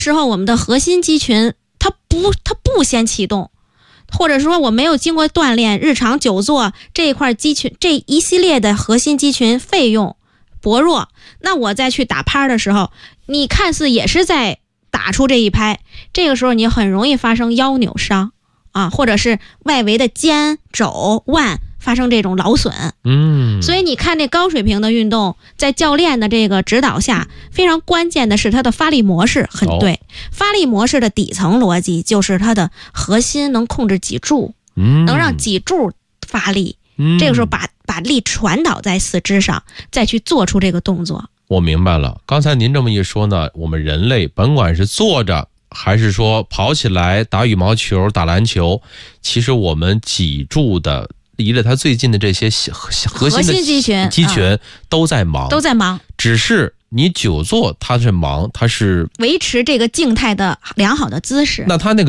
时候我们的核心肌群它不先启动，或者说我没有经过锻炼，日常久坐这一块肌群这一系列的核心肌群费用薄弱，那我再去打拍的时候，你看似也是在打出这一拍，这个时候你很容易发生腰扭伤啊，或者是外围的肩、肘、腕发生这种劳损。所以你看这高水平的运动，在教练的这个指导下，非常关键的是它的发力模式很对。发力模式的底层逻辑就是它的核心能控制脊柱，能让脊柱发力。这个时候把力传导在四肢上，再去做出这个动作。 我明白了，刚才您这么一说呢，我们人类甭管是坐着还是说跑起来、打羽毛球、打篮球，其实我们脊柱的离着它最近的这些核心的肌群都在忙，只是你久坐它是忙，它是维持这个静态的良好的姿势。 那它那个